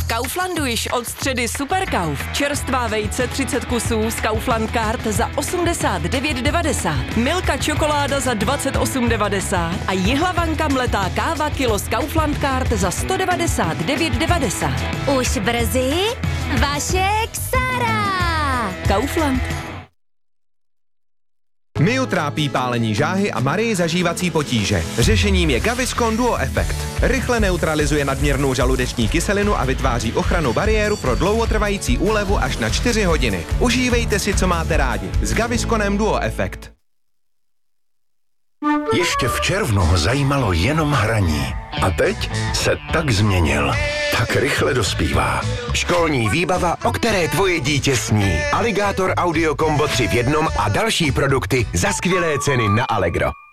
V Kauflandu již od středy Superkauf. Čerstvá vejce 30 kusů z Kaufland Card za 89,90. Milka čokoláda za 28,90. A jihlavanka mletá káva kilo z Kaufland Card za 199,90. Už brzy Vašek Sara. Kaufland. Miu trápí pálení žáhy a Marii zažívací potíže. Řešením je Gaviscon Duo Effect. Rychle neutralizuje nadměrnou žaludeční kyselinu a vytváří ochrannou bariéru pro dlouhotrvající úlevu až na 4 hodiny. Užívejte si, co máte rádi. S Gavisconem Duo Effect. Ještě v červnu ho zajímalo jenom hraní. A teď se tak změnil. Tak rychle dospívá. Školní výbava, o které tvoje dítě sní. Aligátor Audio Combo 3 v jednom a další produkty za skvělé ceny na Allegro.